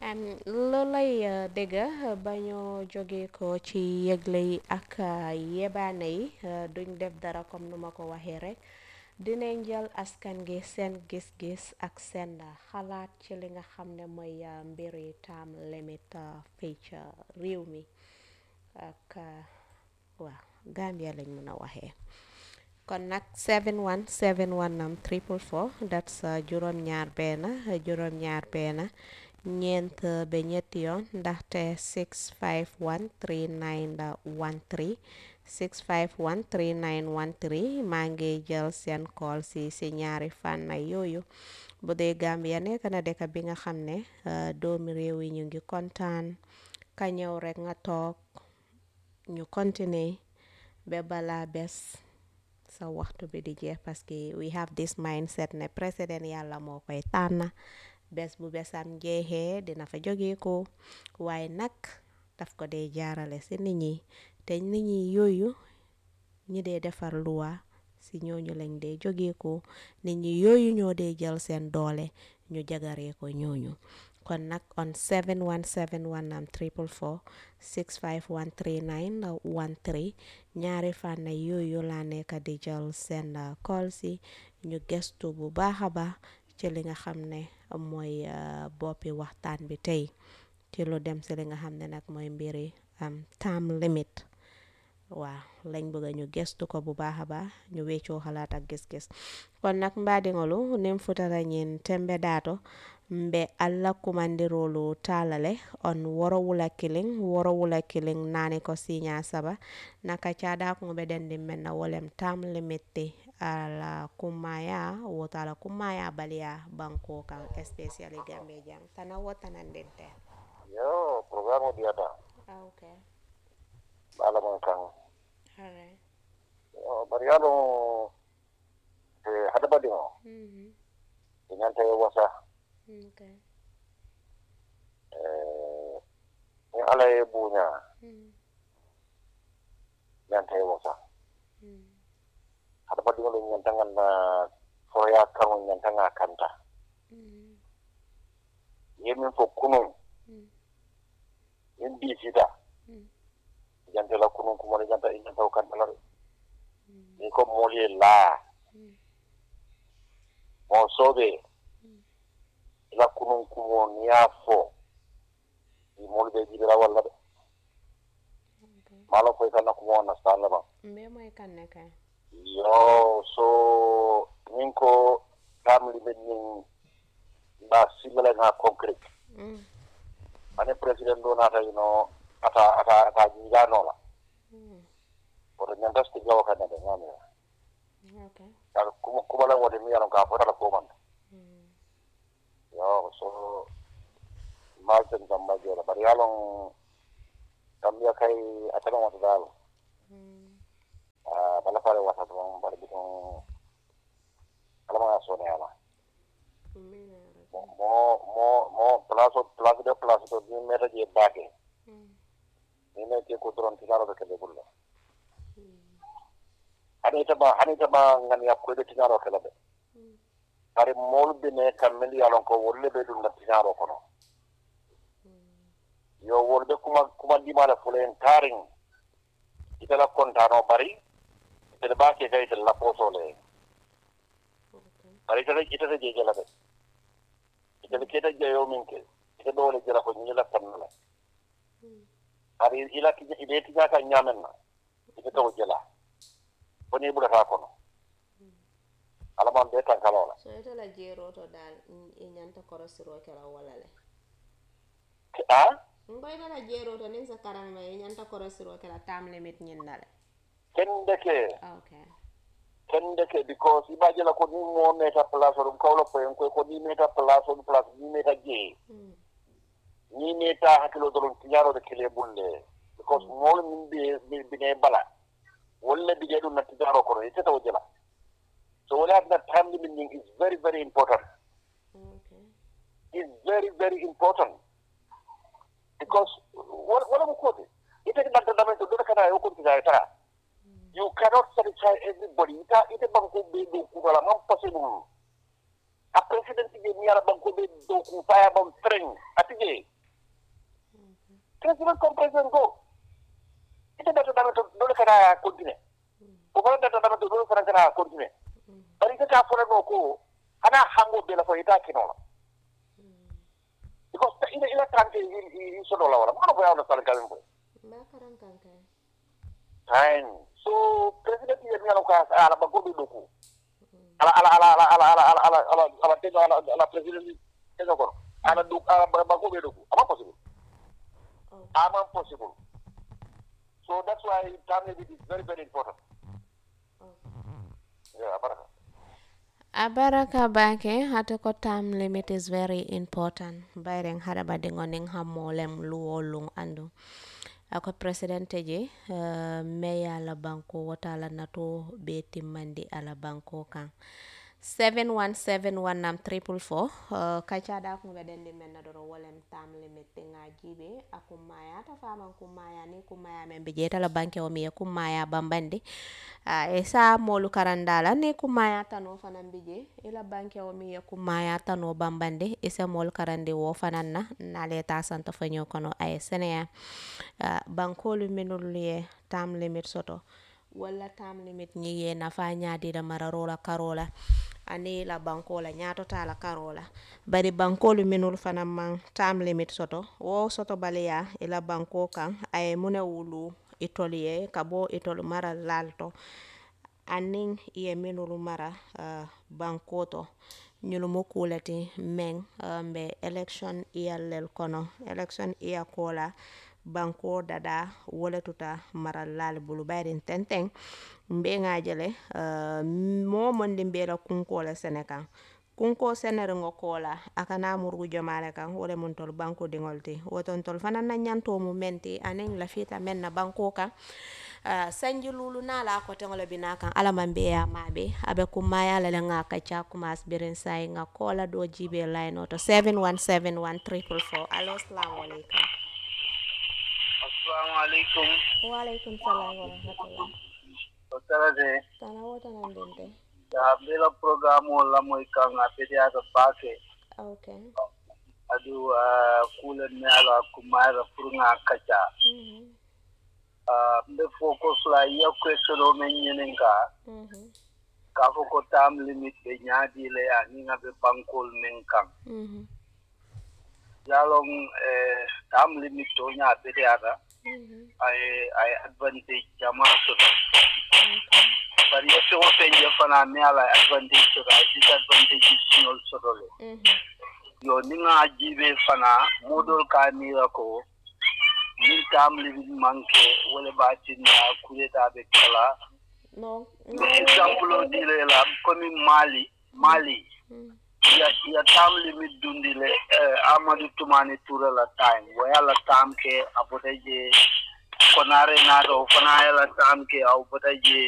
loolay dégg ba ñoo jóge ko ci yëgle yi ak yebaane yi duñ def dara comme nu ma ko waxee rek dinañ jël askan gi seen gis-gis ak seen xalaat ci li nga xam ne mooy mbiri term limit fii ca réew mi ak waaw Gambia lañ mën a waxee kon nag 7171 triple four that's juróom-ñaar benn juróom-ñaar benn ñeent ba ñetti yoon ndaxte 651 3913 651 3913 maa ngi jël seen call si ñaari fànn yooyu bu dee Gambia nekk na dëkk bi nga xam ne doomi réew yi ñu ngi kontaan ka ñëw rek nga toog ñu continuer ba balaa bés sa waxtu bi di jeex parce que we have this mindset ne président yàlla moo koy tànn bés bu bésam jeexee dina fa jógee ko waaye nag daf ko dee jaarale si nit ñi te nit ñi yooyu ñi dee defar luwa si ñooñu lañ dee jógee ko nit ñi yooyu ñoo dee jël seen doole ñu jagaree ko ñooñu kon nag on 7171 triple four 651 3913 ñaari fànn yooyu laa nekk di jël seen call si ñu gestu bu baax a baax ci li nga xam ne mooy boppi waxtaan bi tey ci lu dem si li nga xam ne nag mooy mbiri term limit waaw lañ bëgg ñu gestu ko bu baax a baax ñu weccoo xalaat ak gis-gis kon nag mbaadiŋolu nim futata ñin tembe daato mbe alla kumandirolu talale on worowula kiling nani ko sinya saba naka cada ko be den dimmen na wolem tam limite ala kumaya wota ala kumaya balia banko kan especially gambe jang tana wota nan dente yo programo diata okay bala mon kan alright bariado hada badino dengan tayo wasa okay ni alay bunya dengan tayo wasa hada badino dengan tangan na foya kan dengan tangan kanta yemin fo kunun indi sida jante la kunun kuma janta in taw kan balare ni ko moli la mo sobe la kunun kumo niafo ni moli be jibira walla de malo ko kan ko na stalla ba mbe moy kan ne ka yo so ninko family men nin ba simile na concrete ane president do nata ata jigano la por nyanda sti gawa kana de ngame okay ka kuma la wode mi yaron ka fota la ko man yo so malten jamba jora bari yalon kamya kai atana wata dal bala fare wata don bari biton alama so ne ala mo place to ni meta je bake ni ne ke ko tron tinaro ke le bulla hanita ba ngani yakko de tinaro ke labe ari mol bi ne kamel yalon ko wolle be dum na tinaro kono yo wolbe kuma di mala fulen taring itala kontano bari ite bake kay la posole bari ite je labe ite keta jayo minke ite dole jira ko nyila tanala ari ila ki ide ti ka nyamenna ite to jela boni bula ka kono ala man be tan kala so ite la jero to dal nyanta korosiro kala wala le ngoy la jero to nin sa karang may nyanta korosiro kala tam limit nyin dale kendeke okay kendeke because ibaje la ko ni mo meta place rum kawlo ko ni meta place ni meta je ni meta hakilo dolon tinyaro de kele bulle because mol min be ne bala wala bi jedu na tinyaro ko ite taw jela so wala that time limiting is very very important okay is very very important because wala mo ko ite da do kana yo ko tinyaro you cannot satisfy everybody. Ita bangko be do kula mam possible. A president ge ni ara bangko be do ku faya bam tren. Atige president comme president go ite data dama to dole kana continue ko ko data dama to dole kana continue bari ka fora no ko ana hango be la ko ita kinola because ila tante i so dola wala mo ko ya no sala galim boy ba karan kanka time so president ye mi ala ko ala ba go be doku ala tejo ala president tejo ko ala du ala ba go be doku ama possible so that's why time limit is very very important yeah abaraka bake hata ko time limit is very important bayren hada badingoning hamolem luwolung andu ako presidente je meya la banko wotala nato be timmandi ala banko kan 7171944 kacada ko gadendi men doro wolem tam limit nga jibe akumaya ta fama kumaya ni kumaya men be jeta la banke o mi kumaya bambandi e sa molu karandala ni kumaya tano fanan bije ila banke o mi kumaya tano bambandi e sa mol karande wo fananna na leta santa fanyo kono ay senea bankolu menul ye tam limit soto wala time limit ñi ye nafa ñaadi da mararola karola ani la banko la ñaato ta la karola bari banko lu minul fana man time limit soto wo soto baliya ila banko kan ay mune wulu itoliye kabo itol mara lalto anin ye minul mara banko to ñulu mo kulati men be election iyalel kono election iya kola banko dada wala tuta maral lal bulu bayrin tenteng mbe ngajele mo monde mbela kunko la senekan kunko senere ngokola akana murgu jomale kan wala mun tol banko dingolti woton tol fana na nyanto mu menti anen la fita men na banko kan sanji lulu na la ko tengole binakan ala mambe ya mabe abe kumaya la nga kacha kumas birin sai nga kola do jibe line auto 7171344 allo assalamu alaikum Assalamualaikum. Waalaikumsalam warahmatullah. Otarade. Kana wota nandente. Ya bela programo la moy kanga pedia to pake. Okay. Adu kula ne ala kumara furunga kacha. The focus la ya question o menyenenga. Ka foko tam limit be nyaadi le ya ninga be bankol menkam. Yalong tam limit to nya pedia I advantage jamaso but you so open your fana me ala advantage to that disadvantage is also dole yo ninga jibe fana modol ka mira ko ni tam living manke wala ba tinna kuleta be kala no example dile la comme Mali ya tam limit dundile Amadou Toumani Touré la time wala tam ke abotaje konare na do fana la tam ke abotaje